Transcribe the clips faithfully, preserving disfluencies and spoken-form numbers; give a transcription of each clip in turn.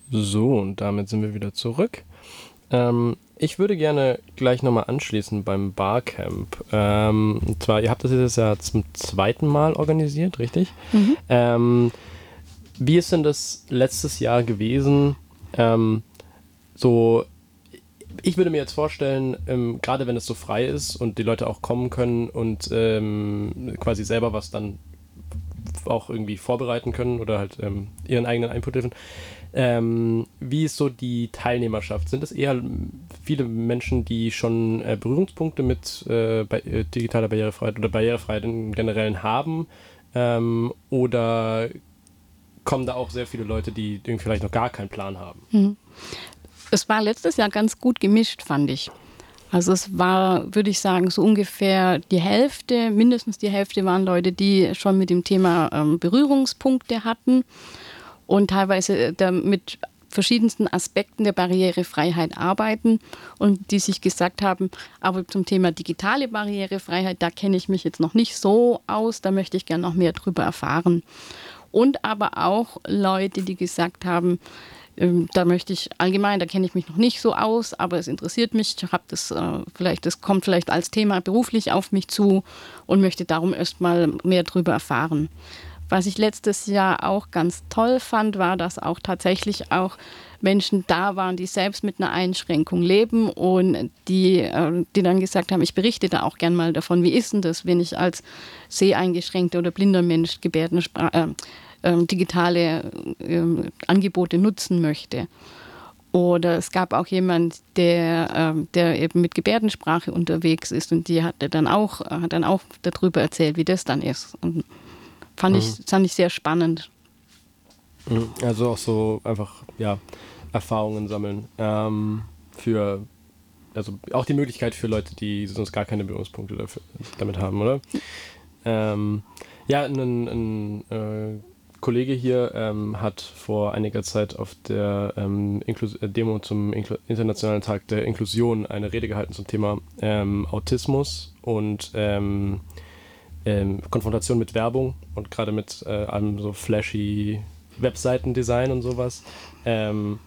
So, und damit sind wir wieder zurück. Ähm, ich würde gerne gleich nochmal anschließen beim Barcamp. Ähm, und zwar, ihr habt das jetzt ja zum zweiten Mal organisiert, richtig? Mhm. Ähm, wie ist denn das letztes Jahr gewesen? Ähm, so, ich würde mir jetzt vorstellen, ähm, gerade wenn es so frei ist und die Leute auch kommen können und ähm, quasi selber was dann auch irgendwie vorbereiten können oder halt ähm, ihren eigenen Input liefern. Ähm, wie ist so die Teilnehmerschaft? Sind es eher viele Menschen, die schon äh, Berührungspunkte mit äh, bei, äh, digitaler Barrierefreiheit oder Barrierefreiheit im Generellen haben? Ähm, oder kommen da auch sehr viele Leute, die irgendwie vielleicht noch gar keinen Plan haben? Mhm. Es war letztes Jahr ganz gut gemischt, fand ich. Also es war, würde ich sagen, so ungefähr die Hälfte, mindestens die Hälfte waren Leute, die schon mit dem Thema ähm, Berührungspunkte hatten und teilweise äh, mit verschiedensten Aspekten der Barrierefreiheit arbeiten und die sich gesagt haben, aber zum Thema digitale Barrierefreiheit, da kenne ich mich jetzt noch nicht so aus, da möchte ich gerne noch mehr drüber erfahren. Und aber auch Leute, die gesagt haben, da möchte ich allgemein, da kenne ich mich noch nicht so aus, aber es interessiert mich. Ich habe das äh, vielleicht, das kommt vielleicht als Thema beruflich auf mich zu und möchte darum erstmal mehr darüber erfahren. Was ich letztes Jahr auch ganz toll fand, war, dass auch tatsächlich auch Menschen da waren, die selbst mit einer Einschränkung leben und die, äh, die dann gesagt haben, ich berichte da auch gern mal davon, wie ist denn das, wenn ich als seheingeschränkter oder blinder Mensch Gebärdensprache äh, digitale äh, Angebote nutzen möchte. Oder es gab auch jemand, der, äh, der eben mit Gebärdensprache unterwegs ist und die hatte dann auch, hat dann auch darüber erzählt, wie das dann ist. Und fand, Mhm. ich, fand ich sehr spannend. Also auch so einfach, ja, Erfahrungen sammeln. Ähm, für, also auch die Möglichkeit für Leute, die sonst gar keine Berührungspunkte dafür, damit haben, oder? Ähm, ja, ein, ein äh, Kollege hier ähm, hat vor einiger Zeit auf der ähm, Inklus- Demo zum Inklu- Internationalen Tag der Inklusion eine Rede gehalten zum Thema ähm, Autismus und ähm, ähm, Konfrontation mit Werbung und gerade mit äh, allem so flashy Webseitendesign und sowas. Ähm,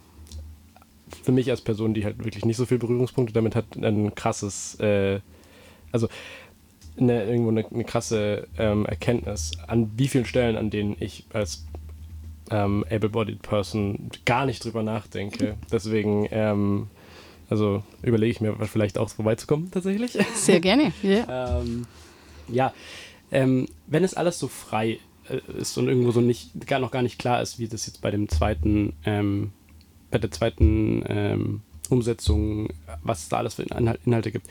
für mich als Person, die halt wirklich nicht so viel Berührungspunkte damit hat, ein krasses, äh, also eine, irgendwo eine, eine krasse ähm, Erkenntnis, an wie vielen Stellen, an denen ich als ähm, able-bodied Person gar nicht drüber nachdenke. Deswegen, ähm, also überlege ich mir vielleicht auch vorbeizukommen tatsächlich. Sehr gerne, ja. ähm, ja, ähm, wenn es alles so frei äh, ist und irgendwo so nicht, gar noch gar nicht klar ist, wie das jetzt bei dem zweiten, ähm, bei der zweiten ähm, Umsetzung, was es da alles für Inhal- Inhalte gibt,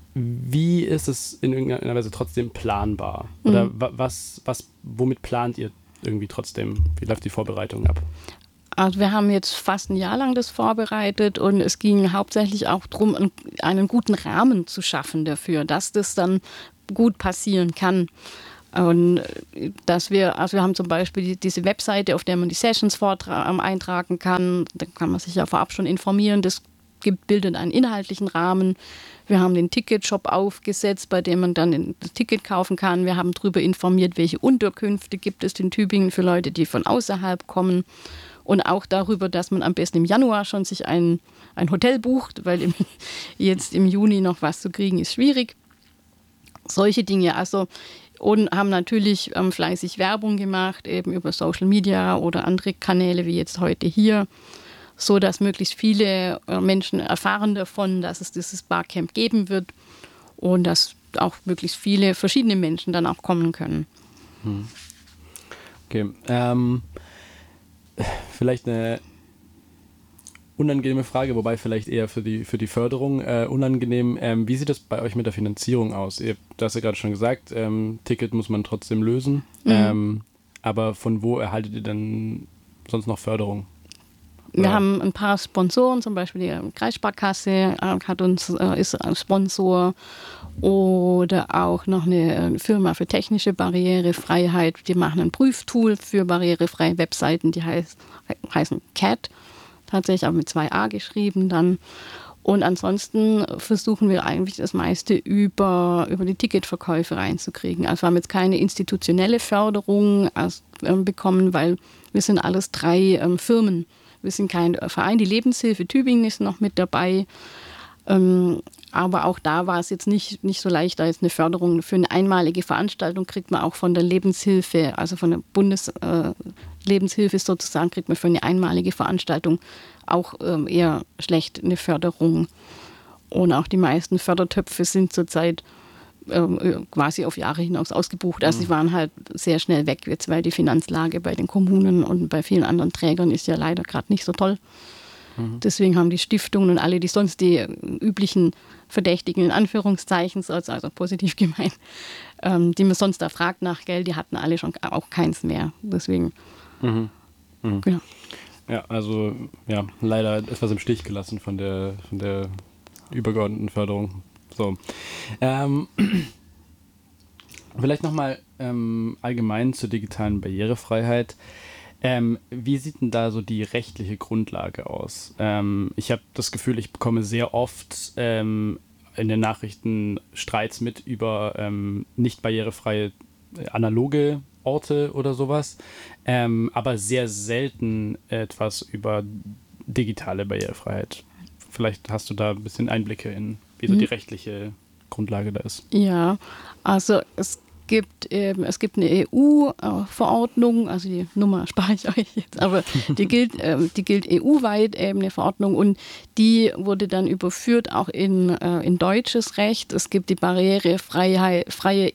wie ist es in irgendeiner Weise trotzdem planbar? Oder Mhm. wa- was, was, womit plant ihr irgendwie trotzdem? Wie läuft die Vorbereitung ab? Also wir haben jetzt fast ein Jahr lang das vorbereitet und es ging hauptsächlich auch darum, einen guten Rahmen zu schaffen dafür, dass das dann gut passieren kann. Und dass wir, also wir haben zum Beispiel diese Webseite, auf der man die Sessions vortra- eintragen kann. Da kann man sich ja vorab schon informieren. Das gibt, bildet einen inhaltlichen Rahmen. Wir haben den Ticketshop aufgesetzt, bei dem man dann das Ticket kaufen kann. Wir haben darüber informiert, welche Unterkünfte gibt es in Tübingen für Leute, die von außerhalb kommen. Und auch darüber, dass man am besten im Januar schon sich ein, ein Hotel bucht, weil im, jetzt im Juni noch was zu kriegen ist schwierig. Solche Dinge. Also und haben natürlich ähm, fleißig Werbung gemacht, eben über Social Media oder andere Kanäle wie jetzt heute hier, so dass möglichst viele äh, Menschen erfahren davon, dass es dieses Barcamp geben wird und dass auch möglichst viele verschiedene Menschen dann auch kommen können. Hm. Okay, ähm, vielleicht eine unangenehme Frage, wobei vielleicht eher für die, für die Förderung äh, unangenehm. Ähm, wie sieht es bei euch mit der Finanzierung aus? Ihr, du hast ja gerade schon gesagt, ähm, Ticket muss man trotzdem lösen. Mhm. Ähm, aber von wo erhaltet ihr denn sonst noch Förderung? Wir Oder? haben ein paar Sponsoren, zum Beispiel die Kreissparkasse äh, hat uns, äh, ist ein Sponsor oder auch noch eine Firma für technische Barrierefreiheit. Die machen ein Prüftool für barrierefreie Webseiten, die heißt, heißen C A T, tatsächlich auch mit zwei A geschrieben dann. Und ansonsten versuchen wir eigentlich das meiste über, über die Ticketverkäufe reinzukriegen. Also wir haben jetzt keine institutionelle Förderung äh, bekommen, weil wir sind alles drei ähm, Firmen, Wir sind kein Verein. Die Lebenshilfe Tübingen ist noch mit dabei. Ähm, aber auch da war es jetzt nicht, nicht so leicht, da jetzt eine Förderung für eine einmalige Veranstaltung kriegt man auch von der Lebenshilfe, also von der Bundeslebенshilfe äh, sozusagen, kriegt man für eine einmalige Veranstaltung auch ähm, eher schlecht eine Förderung. Und auch die meisten Fördertöpfe sind zurzeit ähm, quasi auf Jahre hinaus ausgebucht. Also mhm. sie waren halt sehr schnell weg, jetzt weil die Finanzlage bei den Kommunen und bei vielen anderen Trägern ist ja leider gerade nicht so toll. Mhm. Deswegen haben die Stiftungen und alle, die sonst die üblichen Verdächtigen in Anführungszeichen, also positiv gemeint, ähm, die man sonst da fragt nach Geld, die hatten alle schon auch keins mehr. Deswegen, mhm. Mhm. genau. Ja, also ja, leider etwas im Stich gelassen von der, von der übergeordneten Förderung. So. Ähm, vielleicht nochmal ähm, allgemein zur digitalen Barrierefreiheit. Ähm, wie sieht denn da so die rechtliche Grundlage aus? Ähm, ich habe das Gefühl, ich bekomme sehr oft ähm, in den Nachrichten Streits mit über ähm, nicht barrierefreie äh, analoge Orte oder sowas, ähm, aber sehr selten etwas über digitale Barrierefreiheit. Vielleicht hast du da ein bisschen Einblicke in, wie so die rechtliche Grundlage da ist. Ja, also es gibt eben, es gibt eine E U-Verordnung, also die Nummer spare ich euch jetzt, aber die gilt, äh, die gilt E U-weit, eben eine Verordnung, und die wurde dann überführt auch in, äh, in deutsches Recht. Es gibt die barrierefreie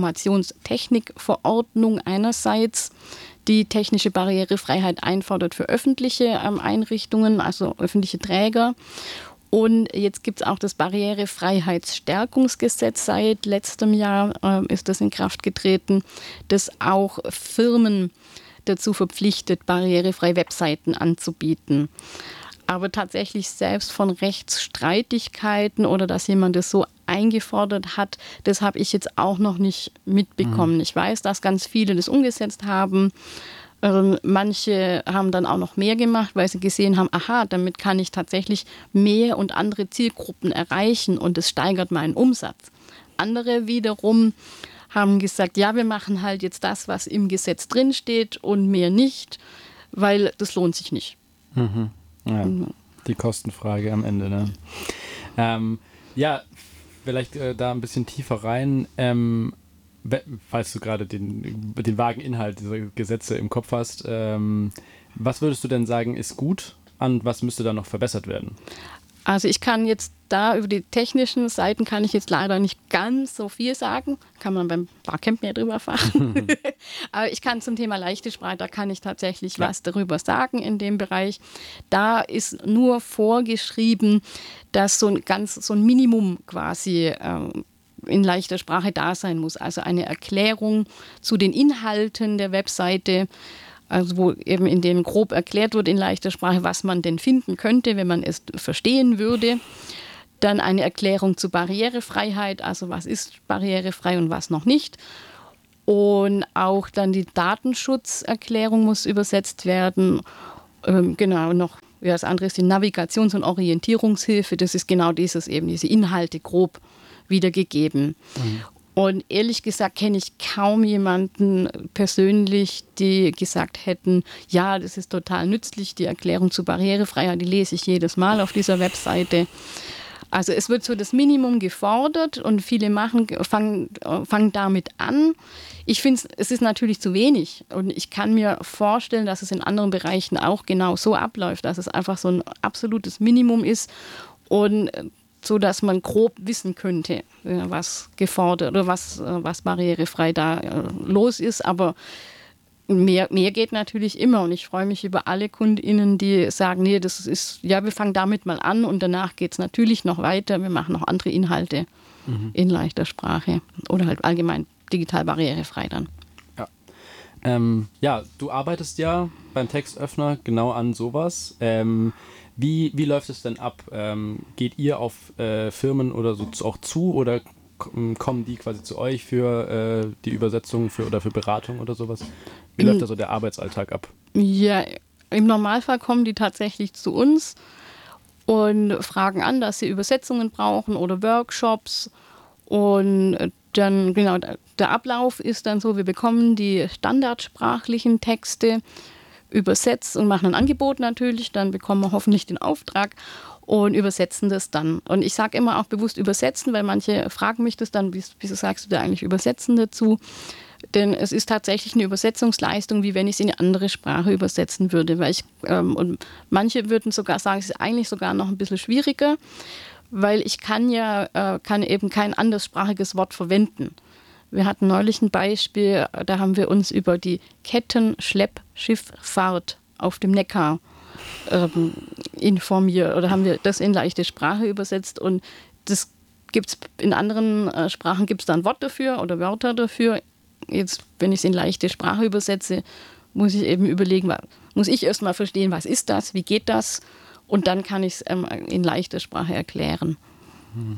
Informationstechnikverordnung einerseits, die technische Barrierefreiheit einfordert für öffentliche ähm, Einrichtungen, also öffentliche Träger. Und jetzt gibt es auch das Barrierefreiheitsstärkungsgesetz. Seit letztem Jahr äh, ist das in Kraft getreten, das auch Firmen dazu verpflichtet, barrierefreie Webseiten anzubieten. Aber tatsächlich selbst von Rechtsstreitigkeiten oder dass jemand das so eingefordert hat, das habe ich jetzt auch noch nicht mitbekommen. Mhm. Ich weiß, dass ganz viele das umgesetzt haben. Ähm, manche haben dann auch noch mehr gemacht, weil sie gesehen haben, aha, damit kann ich tatsächlich mehr und andere Zielgruppen erreichen und es steigert meinen Umsatz. Andere wiederum haben gesagt, ja, wir machen halt jetzt das, was im Gesetz drinsteht und mehr nicht, weil das lohnt sich nicht. Mhm. Ja, mhm. Die Kostenfrage am Ende. Ne? Ähm, ja, vielleicht äh, da ein bisschen tiefer rein. Ähm, falls du gerade den, den vagen Inhalt dieser Gesetze im Kopf hast, ähm, was würdest du denn sagen, ist gut und was müsste da noch verbessert werden? Also ich kann jetzt da über die technischen Seiten kann ich jetzt leider nicht ganz so viel sagen. Kann man beim Barcamp mehr drüber erfahren. Aber ich kann zum Thema leichte Sprache, da kann ich tatsächlich ja. was darüber sagen in dem Bereich. Da ist nur vorgeschrieben, dass so ein ganz so ein Minimum quasi ähm, in leichter Sprache da sein muss. Also eine Erklärung zu den Inhalten der Webseite, also wo eben in denen grob erklärt wird in leichter Sprache, was man denn finden könnte, wenn man es verstehen würde. Dann eine Erklärung zu Barrierefreiheit, also was ist barrierefrei und was noch nicht. Und auch dann die Datenschutzerklärung muss übersetzt werden. Ähm, genau, noch ja, das andere ist die Navigations- und Orientierungshilfe. Das ist genau dieses eben, diese Inhalte grob wiedergegeben. Mhm. Und ehrlich gesagt kenne ich kaum jemanden persönlich, die gesagt hätten, ja, das ist total nützlich, die Erklärung zur Barrierefreiheit, die lese ich jedes Mal auf dieser Webseite. Also es wird so das Minimum gefordert und viele machen, fangen, fangen damit an. Ich finde, es ist natürlich zu wenig und ich kann mir vorstellen, dass es in anderen Bereichen auch genau so abläuft, dass es einfach so ein absolutes Minimum ist und so dass man grob wissen könnte, was gefordert oder was, was barrierefrei da los ist. Aber mehr, mehr geht natürlich immer. Und ich freue mich über alle KundInnen, die sagen, nee, das ist, ja, wir fangen damit mal an und danach geht es natürlich noch weiter. Wir machen noch andere Inhalte mhm. in leichter Sprache oder halt allgemein digital barrierefrei dann. Ja. Ähm, ja, du arbeitest ja beim Textöffner genau an sowas. Ähm, Wie, wie läuft es denn ab? Ähm, geht ihr auf äh, Firmen oder so auch zu oder k- kommen die quasi zu euch für äh, die Übersetzung für, oder für Beratung oder sowas? Wie läuft da so der Arbeitsalltag ab? Ja, im Normalfall kommen die tatsächlich zu uns und fragen an, dass sie Übersetzungen brauchen oder Workshops. Und dann, genau, der Ablauf ist dann so, wir bekommen die standardsprachlichen Texte. übersetzen und machen ein Angebot natürlich, dann bekommen wir hoffentlich den Auftrag und übersetzen das dann. Und ich sage immer auch bewusst übersetzen, weil manche fragen mich das dann, wieso sagst du da eigentlich übersetzen dazu? Denn es ist tatsächlich eine Übersetzungsleistung, wie wenn ich es in eine andere Sprache übersetzen würde. Weil ich, ähm, und manche würden sogar sagen, es ist eigentlich sogar noch ein bisschen schwieriger, weil ich kann ja äh, kann eben kein anderssprachiges Wort verwenden. Wir hatten neulich ein Beispiel, da haben wir uns über die Kettenschleppschifffahrt auf dem Neckar ähm, informiert oder haben wir das in leichte Sprache übersetzt und das gibt's in anderen äh, Sprachen gibt es da ein Wort dafür oder Wörter dafür. Jetzt, wenn ich es in leichte Sprache übersetze, muss ich eben überlegen, muss ich erstmal verstehen, was ist das, wie geht das und dann kann ich es ähm, in leichter Sprache erklären. Hm.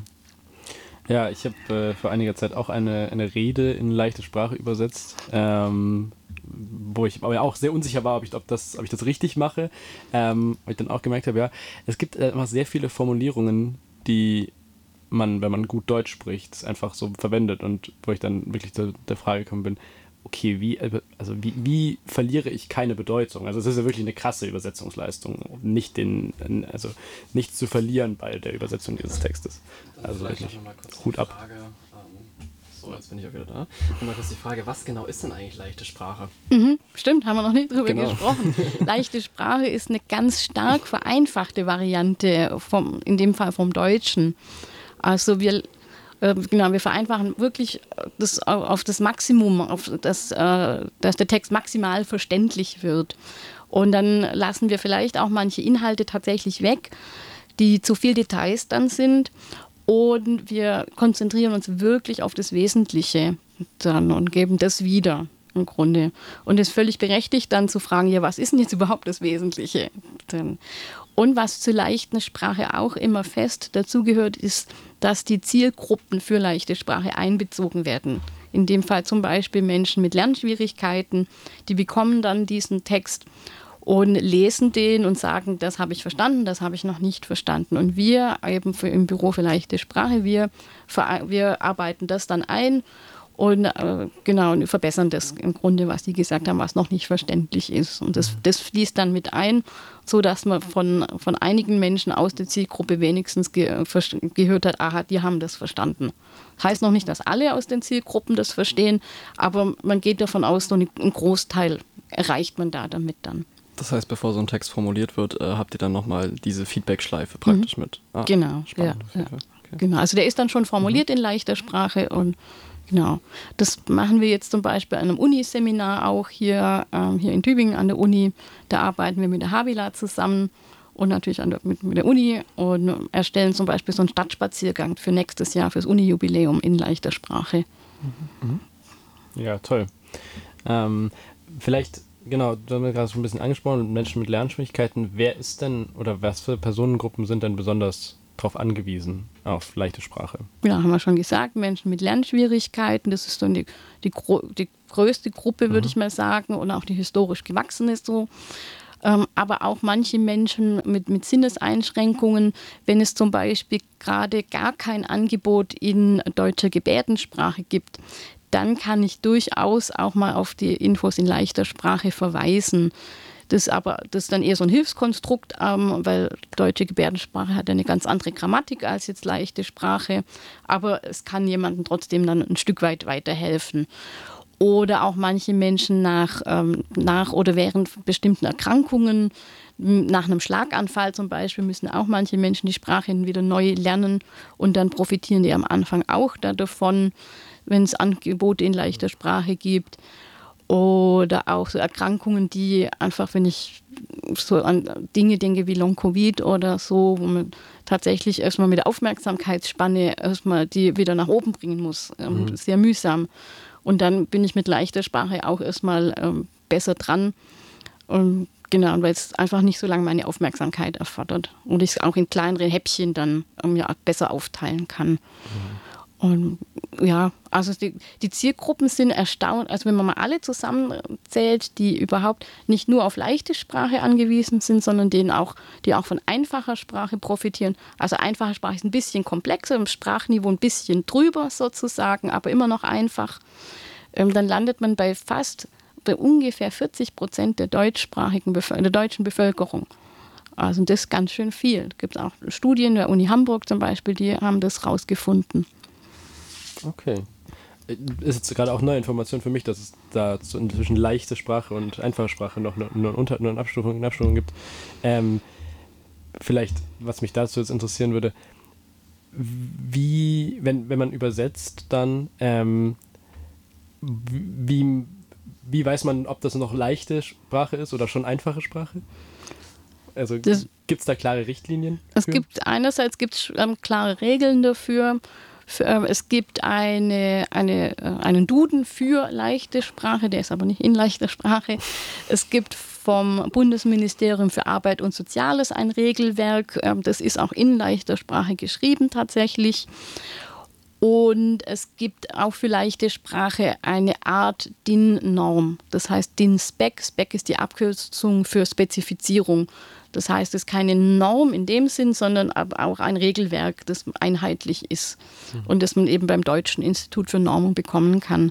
Ja, ich habe äh, vor einiger Zeit auch eine, eine Rede in leichte Sprache übersetzt, ähm, wo ich aber auch sehr unsicher war, ob ich, ob das, ob ich das richtig mache. Ähm, weil ich dann auch gemerkt habe, ja, es gibt äh, immer sehr viele Formulierungen, die man, wenn man gut Deutsch spricht, einfach so verwendet und wo ich dann wirklich zu der Frage gekommen bin, okay, wie, also wie, wie verliere ich keine Bedeutung? Also es ist ja wirklich eine krasse Übersetzungsleistung, nicht den, also nichts zu verlieren bei der Übersetzung dieses Textes. Dann also wirklich noch mal kurz Hut ab. Frage, ähm, so, jetzt bin ich auch wieder da. Nochmal kurz die Frage, was genau ist denn eigentlich leichte Sprache? Mhm, stimmt, haben wir noch nicht drüber Genau. gesprochen. Leichte Sprache ist eine ganz stark vereinfachte Variante, vom, in dem Fall vom Deutschen. Also wir Genau, wir vereinfachen wirklich das auf das Maximum, auf das, äh, dass der Text maximal verständlich wird. Und dann lassen wir vielleicht auch manche Inhalte tatsächlich weg, die zu viel Details dann sind. Und wir konzentrieren uns wirklich auf das Wesentliche dann und geben das wieder im Grunde. Und es ist völlig berechtigt dann zu fragen, ja, was ist denn jetzt überhaupt das Wesentliche? Dann. Und was zur leichten Sprache auch immer fest dazugehört, ist, dass die Zielgruppen für leichte Sprache einbezogen werden. In dem Fall zum Beispiel Menschen mit Lernschwierigkeiten, die bekommen dann diesen Text und lesen den und sagen, das habe ich verstanden, das habe ich noch nicht verstanden. Und wir eben für, im Büro für leichte Sprache, wir, wir arbeiten das dann ein und äh, genau und verbessern das im Grunde, was die gesagt haben, was noch nicht verständlich ist. Und das, das fließt dann mit ein, so dass man von, von einigen Menschen aus der Zielgruppe wenigstens ge, gehört hat, aha, die haben das verstanden. Heißt noch nicht, dass alle aus den Zielgruppen das verstehen, aber man geht davon aus, so einen Großteil erreicht man da damit dann. Das heißt, bevor so ein Text formuliert wird, äh, habt ihr dann nochmal diese Feedback-Schleife praktisch mhm. mit. Ah, genau, spannend, ja, ja. Okay. Genau. Also der ist dann schon formuliert mhm. in leichter Sprache und genau. Das machen wir jetzt zum Beispiel an einem Uniseminar auch hier, ähm, hier in Tübingen an der Uni. Da arbeiten wir mit der Havila zusammen und natürlich an der, mit, mit der Uni und erstellen zum Beispiel so einen Stadtspaziergang für nächstes Jahr, fürs Uni-Jubiläum in leichter Sprache. Mhm. Ja, toll. Ähm, vielleicht, genau, du hast gerade schon ein bisschen angesprochen, Menschen mit Lernschwierigkeiten. Wer ist denn oder was für Personengruppen sind denn besonders darauf angewiesen, auf leichte Sprache? Ja, haben wir schon gesagt, Menschen mit Lernschwierigkeiten, das ist dann die, die, die größte Gruppe, würde mhm. ich mal sagen, und auch die historisch gewachsene so. Ähm, aber auch manche Menschen mit, mit Sinneseinschränkungen, wenn es zum Beispiel gerade gar kein Angebot in deutscher Gebärdensprache gibt, dann kann ich durchaus auch mal auf die Infos in leichter Sprache verweisen. Das, aber, das ist dann eher so ein Hilfskonstrukt, ähm, weil deutsche Gebärdensprache hat eine ganz andere Grammatik als jetzt leichte Sprache. Aber es kann jemandem trotzdem dann ein Stück weit weiterhelfen. Oder auch manche Menschen nach, ähm, nach oder während bestimmten Erkrankungen, nach einem Schlaganfall zum Beispiel, müssen auch manche Menschen die Sprache wieder neu lernen. Und dann profitieren die am Anfang auch davon, wenn es Angebote in leichter Sprache gibt. Oder auch so Erkrankungen, die einfach, wenn ich so an Dinge denke wie Long-Covid oder so, wo man tatsächlich erstmal mit der Aufmerksamkeitsspanne erstmal die wieder nach oben bringen muss. Ähm, mhm. Sehr mühsam. Und dann bin ich mit leichter Sprache auch erstmal ähm, besser dran. Und genau, weil es einfach nicht so lange meine Aufmerksamkeit erfordert. Und ich es auch in kleinere Häppchen dann ähm, ja, besser aufteilen kann. Mhm. Und ja, also die, die Zielgruppen sind erstaunt, also wenn man mal alle zusammenzählt, die überhaupt nicht nur auf leichte Sprache angewiesen sind, sondern denen auch, die auch von einfacher Sprache profitieren. Also einfache Sprache ist ein bisschen komplexer, im Sprachniveau ein bisschen drüber sozusagen, aber immer noch einfach. Ähm, dann landet man bei fast bei ungefähr vierzig Prozent der deutschsprachigen Bevölker- der deutschen Bevölkerung. Also das ist ganz schön viel. Es gibt auch Studien der Uni Hamburg zum Beispiel, die haben das rausgefunden. Okay. Ist jetzt gerade auch neue Information für mich, dass es da zwischen leichte Sprache und einfache Sprache noch eine, eine, Unter-, eine Abstufung, eine Abstufung gibt. Ähm, vielleicht, was mich dazu jetzt interessieren würde, wie, wenn, wenn man übersetzt, dann ähm, wie, wie weiß man, ob das noch leichte Sprache ist oder schon einfache Sprache? Also gibt es da klare Richtlinien? Es für? gibt einerseits gibt's, ähm, klare Regeln dafür. Für, äh, es gibt eine, eine, äh, einen Duden für leichte Sprache, der ist aber nicht in leichter Sprache. Es gibt vom Bundesministerium für Arbeit und Soziales ein Regelwerk, äh, das ist auch in leichter Sprache geschrieben tatsächlich. Und es gibt auch für leichte Sprache eine Art D I N-Norm, das heißt D I N-Spec. Spec ist die Abkürzung für Spezifizierung. Das heißt, es ist keine Norm in dem Sinn, sondern aber auch ein Regelwerk, das einheitlich ist mhm. und das man eben beim Deutschen Institut für Normung bekommen kann.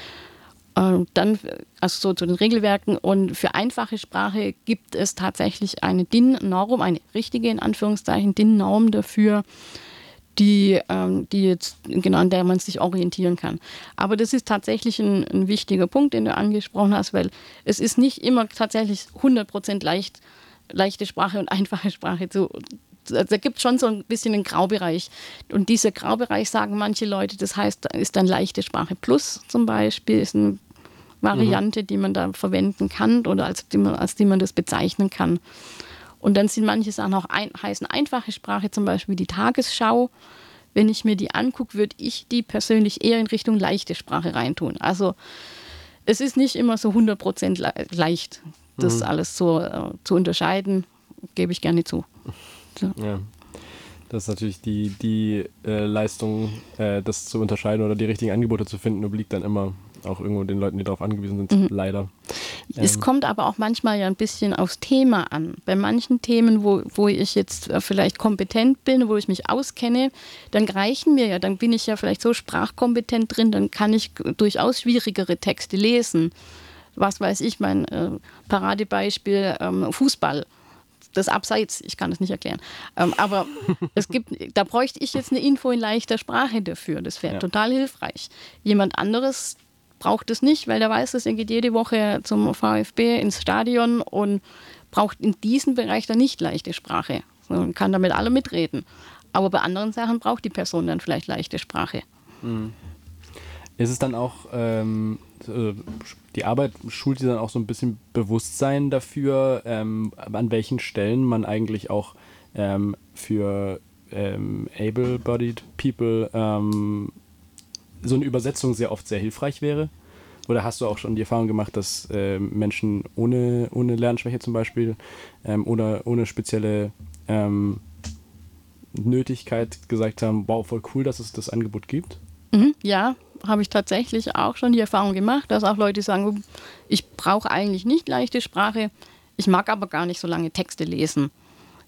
Äh, dann, also so zu den Regelwerken. Und für einfache Sprache gibt es tatsächlich eine D I N-Norm, eine richtige in Anführungszeichen D I N-Norm dafür, die, ähm, die jetzt, genau, an der man sich orientieren kann. Aber das ist tatsächlich ein, ein wichtiger Punkt, den du angesprochen hast, weil es ist nicht immer tatsächlich hundert Prozent leicht, leichte Sprache und einfache Sprache zu. Da gibt es schon so ein bisschen einen Graubereich. Und dieser Graubereich, sagen manche Leute, das heißt, ist dann leichte Sprache plus zum Beispiel, ist eine Variante, mhm. die man da verwenden kann oder als die man, als die man das bezeichnen kann. Und dann sind manche Sachen auch ein, heißen einfache Sprache, zum Beispiel die Tagesschau. Wenn ich mir die angucke, würde ich die persönlich eher in Richtung leichte Sprache reintun. Also es ist nicht immer so hundert Prozent le- leicht, das mhm. alles so äh, zu unterscheiden, gebe ich gerne zu. So. Ja, das ist natürlich die, die äh, Leistung, äh, das zu unterscheiden oder die richtigen Angebote zu finden, obliegt dann immer auch irgendwo den Leuten, die darauf angewiesen sind, mhm. leider. Es ähm. kommt aber auch manchmal ja ein bisschen aufs Thema an. Bei manchen Themen, wo, wo ich jetzt vielleicht kompetent bin, wo ich mich auskenne, dann reichen mir ja, dann bin ich ja vielleicht so sprachkompetent drin, dann kann ich durchaus schwierigere Texte lesen. Was weiß ich, mein äh, Paradebeispiel, ähm, Fußball. Das Abseits, ich kann das nicht erklären. Ähm, aber es gibt, da bräuchte ich jetzt eine Info in leichter Sprache dafür. Das wäre ja. total hilfreich. Jemand anderes braucht es nicht, weil der weiß, dass er geht jede Woche zum VfB ins Stadion und braucht in diesem Bereich dann nicht leichte Sprache. Man kann damit alle mitreden. Aber bei anderen Sachen braucht die Person dann vielleicht leichte Sprache. Mhm. Ist es dann auch, ähm, die Arbeit schult dir dann auch so ein bisschen Bewusstsein dafür, ähm, an welchen Stellen man eigentlich auch ähm, für ähm, able-bodied people ähm, so eine Übersetzung sehr oft sehr hilfreich wäre? Oder hast du auch schon die Erfahrung gemacht, dass äh, Menschen ohne, ohne Lernschwäche zum Beispiel ähm, oder ohne spezielle ähm, Nötigkeit gesagt haben, wow, voll cool, dass es das Angebot gibt? Mhm, ja, habe ich tatsächlich auch schon die Erfahrung gemacht, dass auch Leute sagen, ich brauche eigentlich nicht leichte Sprache, ich mag aber gar nicht so lange Texte lesen.